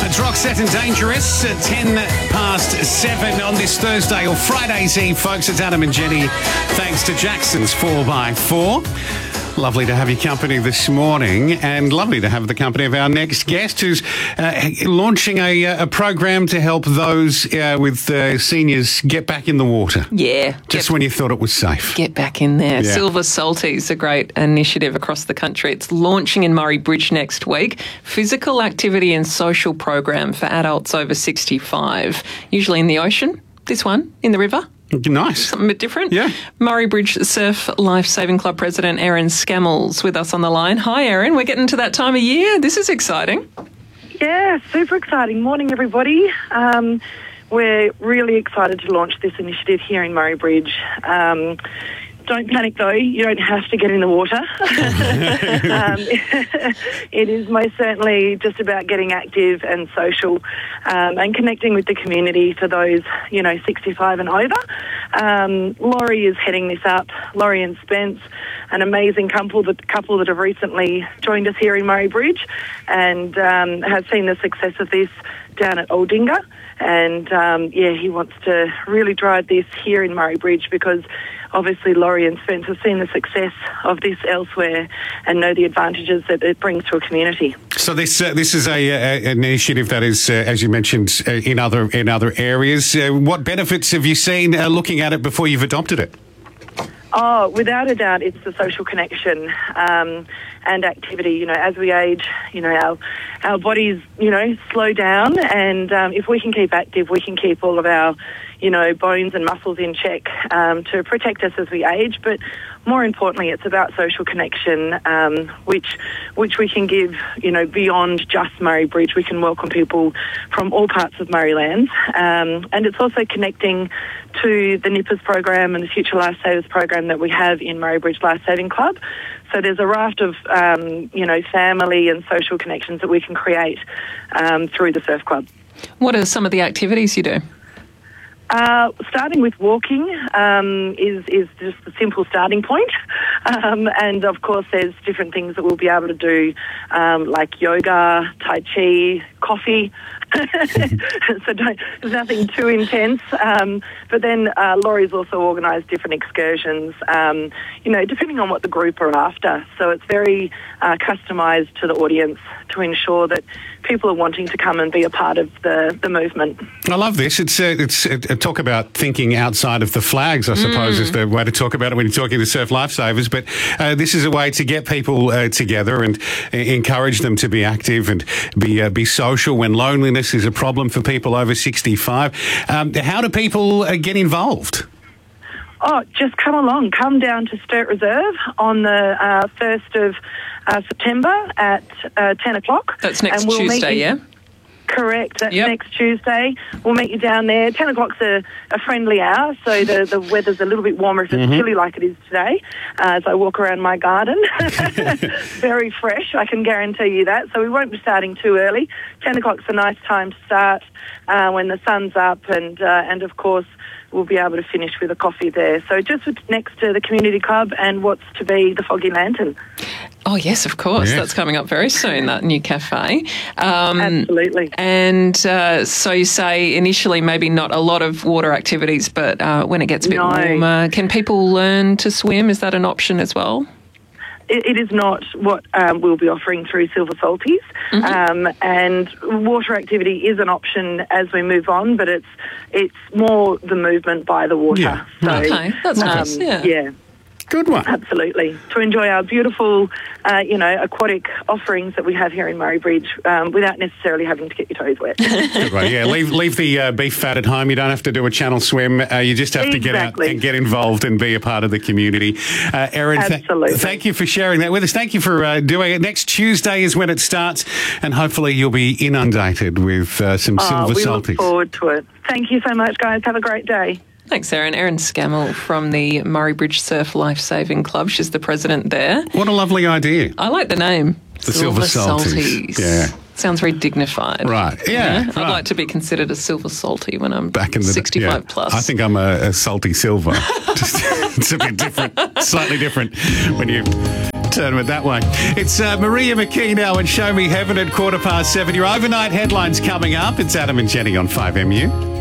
It's Roxette and Dangerous at 10 past 7 on this Thursday or Friday's Eve, folks. It's Adam and Jenny. Thanks to Jackson's 4x4. Lovely to have your company this morning, and lovely to have the company of our next guest, who's launching a program to help those with seniors get back in the water. Yeah. Just when you thought it was safe. Get back in there. Yeah. Silver Salties, a great initiative across the country. It's launching in Murray Bridge next week. Physical activity and social program for adults over 65. Usually in the ocean. This one in the river. Nice. Something a bit different. Yeah. Murray Bridge Surf Life Saving Club President Erin Scammell's with us on the line. Hi, Erin. We're getting to that time of year. This is exciting. Yeah, super exciting. Morning, everybody. We're really excited to launch this initiative here in Murray Bridge. Don't panic, though. You don't have to get in the water. It is most certainly just about getting active and social and connecting with the community for those, 65 and over. Laurie is heading this up. Laurie and Spence, an amazing couple that have recently joined us here in Murray Bridge and have seen the success of this down at Aldinga. And, he wants to really drive this here in Murray Bridge because obviously Laurie and Spence have seen the success of this elsewhere and know the advantages that it brings to a community. So this is an initiative that is, as you mentioned, in other areas. What benefits have you seen looking at it before you've adopted it? Oh, without a doubt, it's the social connection and activity. As we age, our bodies, slow down, and if we can keep active, we can keep all of our, bones and muscles in check to protect us as we age. But more importantly, it's about social connection, which we can give, beyond just Murray Bridge. We can welcome people from all parts of Murrayland, and it's also connecting to the NIPPERS program and the Future Lifesavers program that we have in Murray Bridge Life Saving Club. So there's a raft of, family and social connections that we can create through the surf club. What are some of the activities you do? Starting with walking is just a simple starting point. And, of course, there's different things that we'll be able to do, like yoga, tai chi, coffee. So there's nothing too intense. But then Laurie's also organised different excursions, depending on what the group are after. So it's very customised to the audience to ensure that people are wanting to come and be a part of the movement. I love this. It's talk about thinking outside of the flags, I suppose, is the way to talk about it when you're talking to surf lifesavers. But this is a way to get people together and encourage them to be active and be social when loneliness is a problem for people over 65. How do people get involved? Oh, just come along. Come down to Sturt Reserve on the 1st of September at 10 o'clock. That's next Tuesday, yeah? Correct. That's next Tuesday. We'll meet you down there. 10 o'clock's a friendly hour, so the weather's a little bit warmer if it's chilly like it is today as I walk around my garden. Very fresh, I can guarantee you that. So we won't be starting too early. 10 o'clock's a nice time to start when the sun's up and of course, we'll be able to finish with a coffee there. So just next to the community club and what's to be the Foggy Lantern. Oh, yes, of course. Yeah. That's coming up very soon, that new cafe. Absolutely. And so you say initially maybe not a lot of water activities, but when it gets a bit warmer, can people learn to swim? Is that an option as well? It is not what we'll be offering through Silver Salties. And water activity is an option as we move on, but it's more the movement by the water. Yeah. So, okay, that's nice. Yeah. Good one. Absolutely. To enjoy our beautiful, aquatic offerings that we have here in Murray Bridge without necessarily having to get your toes wet. Good one. Yeah, leave the beef fat at home. You don't have to do a channel swim. You just have to get out and get involved and be a part of the community. Erin, absolutely. Thank you for sharing that with us. Thank you for doing it. Next Tuesday is when it starts, and hopefully you'll be inundated with some Silver Salties. We look forward to it. Thank you so much, guys. Have a great day. Thanks, Erin. Erin Scammell from the Murray Bridge Surf Life Saving Club. She's the president there. What a lovely idea. I like the name. The Silver Salties. Yeah. Sounds very dignified. Right, yeah. Right. I'd like to be considered a silver salty when I'm back in the 65 plus. I think I'm a salty silver. It's a bit different, slightly different when you Tournament that way. It's Maria McKee now and Show Me Heaven at 7:15. Your overnight headlines coming up. It's Adam and Jenny on 5MU.